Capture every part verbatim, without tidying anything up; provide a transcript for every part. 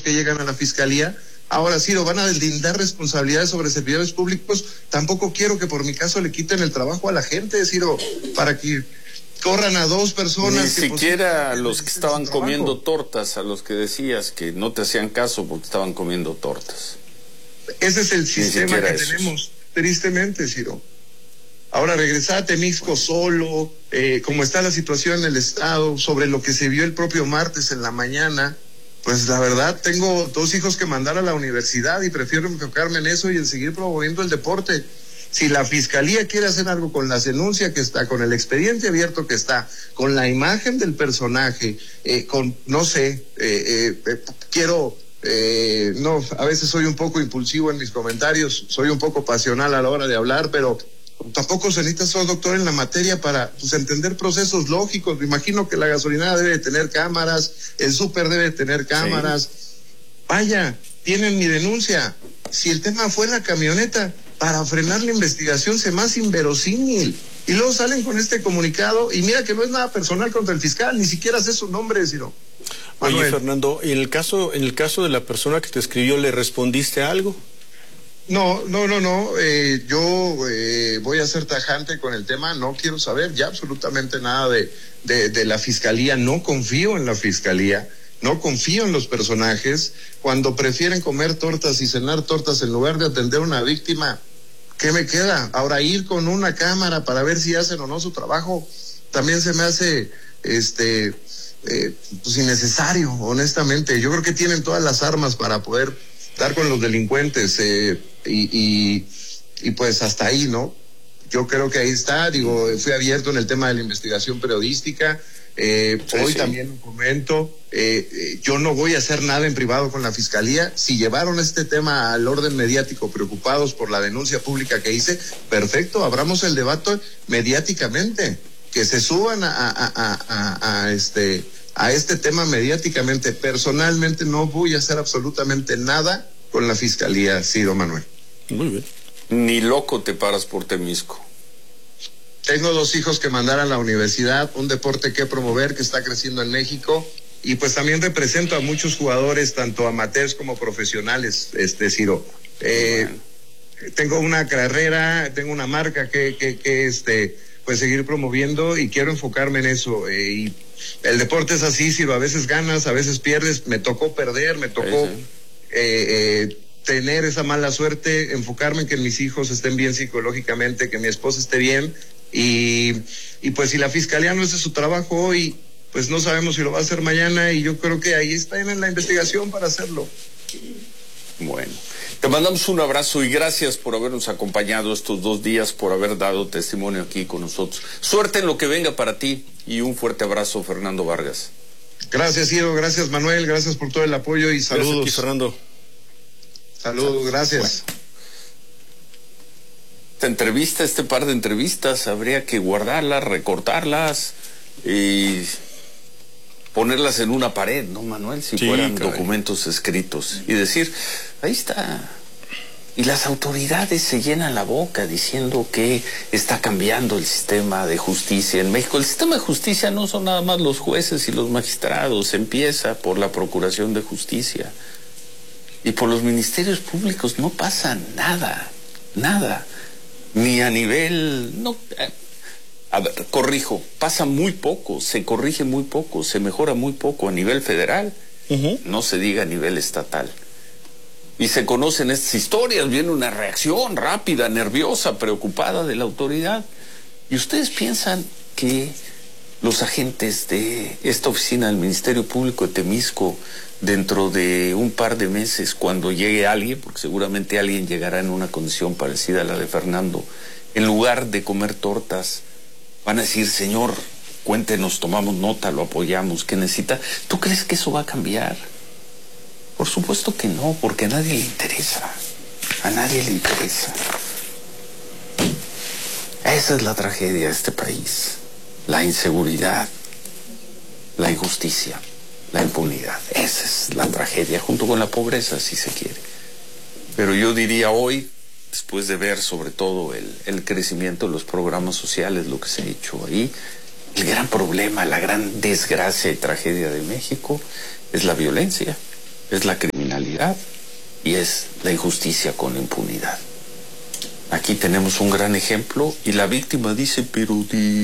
casos que llegan a la fiscalía. Ahora sí, lo van a deslindar responsabilidades sobre servidores públicos. Tampoco quiero que por mi caso le quiten el trabajo a la gente, Ciro, para que corran a dos personas. Ni que siquiera los que estaban comiendo tortas, a los que decías que no te hacían caso porque estaban comiendo tortas. Ese es el sistema que esos. tenemos, tristemente, Ciro. Ahora, regresar a Temixco solo, eh, como está la situación en el estado, sobre lo que se vio el propio martes en la mañana, pues la verdad, tengo dos hijos que mandar a la universidad y prefiero enfocarme en eso y en seguir promoviendo el deporte. Si la fiscalía quiere hacer algo con la denuncia que está, con el expediente abierto que está, con la imagen del personaje, eh, con, no sé, eh, eh, quiero, eh, no, a veces soy un poco impulsivo en mis comentarios, soy un poco pasional a la hora de hablar, pero tampoco se necesita ser doctor en la materia para pues, entender procesos lógicos. Me imagino que la gasolinera debe de tener cámaras, el súper debe de tener cámaras. Sí. Vaya, tienen mi denuncia. Si el tema fue la camioneta, para frenar la investigación se me hace inverosímil. Y luego salen con este comunicado, y mira que no es nada personal contra el fiscal, ni siquiera sé su nombre, sino. Oye, Manuel. Fernando, en el caso, en el caso de la persona que te escribió, ¿le respondiste algo? No, no, no, no, eh, yo eh, voy a ser tajante con el tema, no quiero saber ya absolutamente nada de, de, de la fiscalía, no confío en la fiscalía, no confío en los personajes, cuando prefieren comer tortas y cenar tortas en lugar de atender a una víctima, ¿qué me queda? Ahora ir con una cámara para ver si hacen o no su trabajo, también se me hace, este, eh, pues innecesario, honestamente, yo creo que tienen todas las armas para poder dar con los delincuentes, eh, y, y, y pues hasta ahí, ¿no? Yo creo que ahí está, digo, fui abierto en el tema de la investigación periodística, eh, sí, hoy sí. También lo comento, eh, eh, yo no voy a hacer nada en privado con la fiscalía, si llevaron este tema al orden mediático preocupados por la denuncia pública que hice, perfecto, abramos el debate mediáticamente, que se suban a, a, a, a, a este... a este tema mediáticamente. Personalmente no voy a hacer absolutamente nada con la fiscalía, Ciro Manuel. Muy bien. Ni loco te paras por Temixco. Tengo dos hijos que mandar a la universidad, un deporte que promover que está creciendo en México, y pues también represento a muchos jugadores, tanto amateurs como profesionales, este Ciro. Eh, bueno. Tengo una carrera, tengo una marca que, que, que este, pues seguir promoviendo y quiero enfocarme en eso, eh, y el deporte es así, Ciro, a veces ganas, a veces pierdes, me tocó perder, me tocó sí, sí. Eh, eh, tener esa mala suerte, enfocarme en que mis hijos estén bien psicológicamente, que mi esposa esté bien, y, y pues si la fiscalía no hace su trabajo hoy, pues no sabemos si lo va a hacer mañana, y yo creo que ahí está en la investigación para hacerlo. Bueno, te mandamos un abrazo y gracias por habernos acompañado estos dos días, por haber dado testimonio aquí con nosotros. Suerte en lo que venga para ti y un fuerte abrazo, Fernando Vargas. Gracias, Ciro, gracias, Manuel, gracias por todo el apoyo y saludos. Gracias, aquí, Fernando. Saludos, gracias. Bueno. Esta entrevista, este par de entrevistas, habría que guardarlas, recortarlas y ponerlas en una pared, ¿no, Manuel? Si sí, fueran caray. documentos escritos y decir, ahí está. Y las autoridades se llenan la boca diciendo que está cambiando el sistema de justicia en México. El sistema de justicia no son nada más los jueces y los magistrados, empieza por la Procuración de Justicia. Y por los ministerios públicos no pasa nada, nada. Ni a nivel, no, a ver, corrijo, pasa muy poco, se corrige muy poco, se mejora muy poco a nivel federal, uh-huh. No se diga a nivel estatal. Y se conocen estas historias, viene una reacción rápida, nerviosa, preocupada de la autoridad. Y ustedes piensan que los agentes de esta oficina del Ministerio Público de Temixco, dentro de un par de meses, cuando llegue alguien, porque seguramente alguien llegará en una condición parecida a la de Fernando, en lugar de comer tortas, van a decir, señor, cuéntenos, tomamos nota, lo apoyamos, ¿qué necesita? ¿Tú crees que eso va a cambiar? Por supuesto que no, porque a nadie le interesa. A nadie le interesa. Esa es la tragedia de este país. La inseguridad, la injusticia, la impunidad. Esa es la tragedia, junto con la pobreza, si se quiere. Pero yo diría hoy, después de ver sobre todo el, el crecimiento de los programas sociales, lo que se ha hecho ahí, el gran problema, la gran desgracia y tragedia de México es la violencia, es la criminalidad. legalidad y es la injusticia con impunidad. Aquí tenemos un gran ejemplo y la víctima dice, pero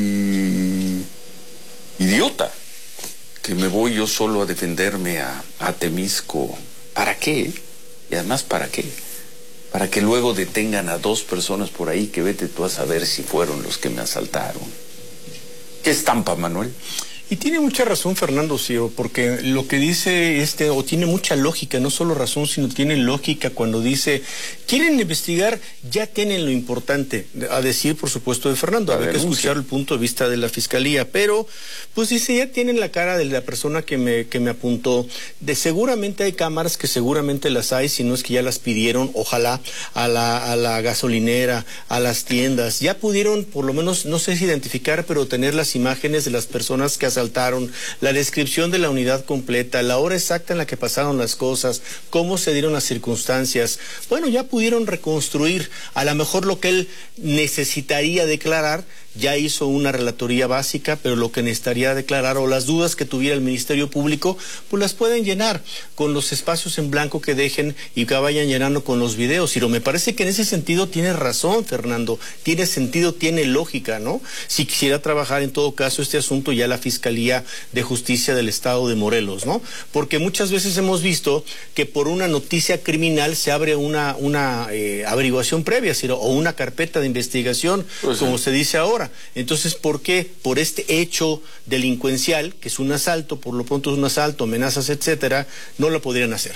de idiota, que me voy yo solo a defenderme a, a Temisco. ¿Para qué? Y además, ¿para qué? Para que luego detengan a dos personas por ahí que vete tú a saber si fueron los que me asaltaron. ¿Qué estampa, Manuel? Y tiene mucha razón Fernando Ciro, porque lo que dice este, o tiene mucha lógica, no solo razón, sino tiene lógica cuando dice, quieren investigar, ya tienen lo importante, a decir por supuesto de Fernando, habría que escuchar el punto de vista de la Fiscalía, pero pues dice, ya tienen la cara de la persona que me, que me apuntó, de seguramente hay cámaras que seguramente las hay, si no es que ya las pidieron, ojalá, a la, a la gasolinera, a las tiendas, ya pudieron por lo menos, no sé si identificar, pero tener las imágenes de las personas que asaltaron, la descripción de la unidad completa, la hora exacta en la que pasaron las cosas, cómo se dieron las circunstancias. Bueno, ya pudieron reconstruir a lo mejor lo que él necesitaría declarar, ya hizo una relatoría básica, pero lo que necesitaría declarar o las dudas que tuviera el Ministerio Público, pues las pueden llenar con los espacios en blanco que dejen y que vayan llenando con los videos. Pero me parece que en ese sentido tiene razón, Fernando, tiene sentido, tiene lógica, ¿no? Si quisiera trabajar en todo caso este asunto ya la Fiscalía de Justicia del Estado de Morelos, ¿no? Porque muchas veces hemos visto que por una noticia criminal se abre una, una eh, averiguación previa, ¿sí? O una carpeta de investigación, pues como sí. se dice ahora. Entonces, ¿por qué? Por este hecho delincuencial, que es un asalto, por lo pronto es un asalto, amenazas, etcétera, no lo podrían hacer.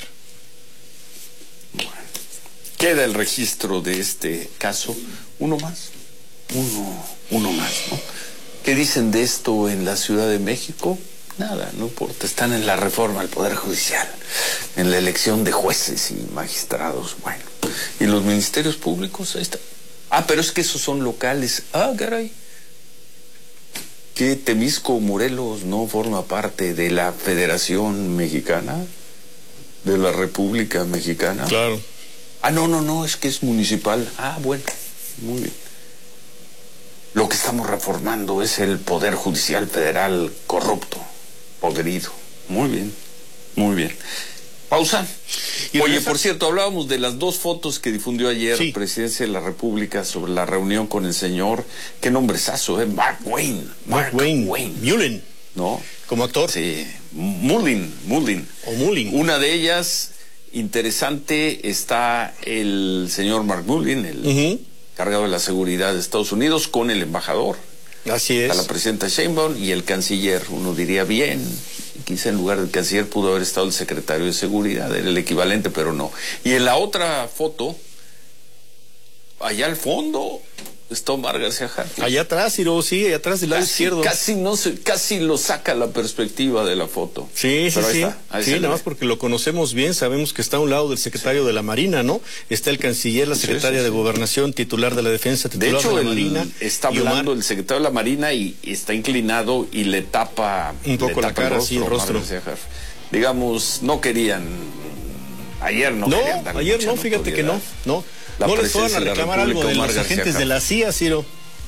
Bueno, queda el registro de este caso. Uno más, uno, uno más, ¿no? ¿Qué dicen de esto en la Ciudad de México? Nada, no importa, están en la reforma al Poder Judicial, en la elección de jueces y magistrados, bueno. ¿Y los ministerios públicos? Ahí está. Ah, pero es que esos son locales. Ah, caray. ¿Que Temisco, Morelos no forma parte de la Federación Mexicana? ¿De la República Mexicana? Claro. Ah, no, no, no, es que es municipal. Ah, bueno, muy bien. Lo que estamos reformando es el Poder Judicial Federal corrupto, podrido. Muy bien, muy bien. Pausa. Y Oye, por cierto, hablábamos de las dos fotos que difundió ayer sí. Presidencia de la República sobre la reunión con el señor, qué nombrezazo, ¿eh? Mark Wayne. Mark, Mark Wayne. Wayne. Mullin. ¿No? Como actor. Sí. Mullin, Mullin. O Mullin. Una de ellas, interesante, está el señor Mark Mullin, el uh-huh. encargado de la seguridad de Estados Unidos, con el embajador. Así es. A la presidenta Sheinbaum y el canciller. Uno diría bien, quizá en lugar del canciller pudo haber estado el secretario de seguridad, era el equivalente, pero no. Y en la otra foto, allá al fondo, está Omar García Harfuch. Allá atrás, Ciro, sí, allá atrás del lado casi, izquierdo. Casi no se, casi lo saca la perspectiva de la foto. Sí, sí, pero ahí sí. Está, ahí sí, nada más porque lo conocemos bien, sabemos que está a un lado del secretario sí. de la Marina, ¿no? Está el canciller, la secretaria sí, sí, sí. de Gobernación, titular de la Defensa, titular de, hecho, de la Marina. Está hablando el secretario de la Marina y, y está inclinado y le tapa un poco le la cara, el rostro, sí, el rostro. Digamos, no querían, ayer no, no querían dar ayer no, fíjate que no, no. La no les fueron a reclamar algo de los García agentes Harfuch. de la C I A, Ciro.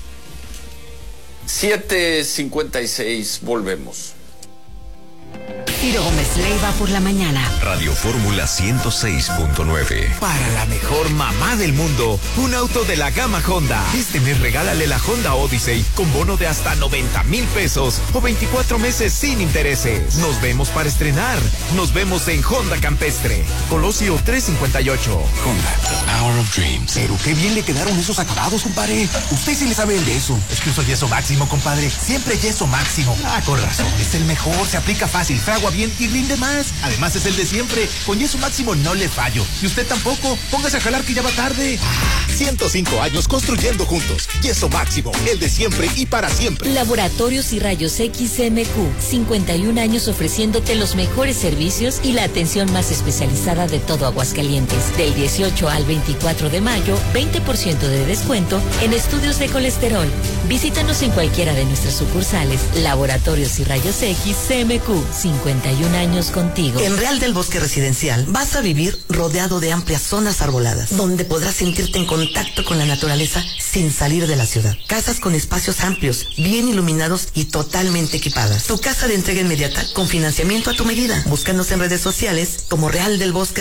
siete cincuenta y seis, volvemos. Ciro Gómez Leiva por la mañana. Radio Fórmula ciento seis punto nueve. Para la mejor mamá del mundo, un auto de la gama Honda. Este mes regálale la Honda Odyssey con bono de hasta noventa mil pesos o veinticuatro meses sin intereses. Nos vemos para estrenar. Nos vemos en Honda Campestre, Colosio trescientos cincuenta y ocho. Honda, the power of dreams. Pero qué bien le quedaron esos acabados, compadre. Usted sí le sabe el yeso. Es que uso yeso máximo, compadre. Siempre yeso máximo. Ah, con razón. Es el mejor. Se aplica fácil, fragua bien y rinde más. Además es el de siempre. Con yeso máximo no le fallo. Y usted tampoco. Póngase a jalar que ya va tarde. ciento cinco años construyendo juntos. Yeso máximo, el de siempre y para siempre. Laboratorios y Rayos X M Q. cincuenta y un años ofreciéndote los mejores servicios y la atención más especializada de todo Aguascalientes. Del dieciocho al veinticuatro de mayo, veinte por ciento de descuento en estudios de colesterol. Visítanos en cualquiera de nuestras sucursales. Laboratorios y Rayos X C M Q. cincuenta y un años contigo. En Real del Bosque Residencial vas a vivir rodeado de amplias zonas arboladas, donde podrás sentirte en contacto con la naturaleza sin salir de la ciudad. Casas con espacios amplios, bien iluminados y totalmente equipadas. Tu casa de entrega inmediata con financiamiento a tu medida. Búscanos en redes sociales como Real del Bosque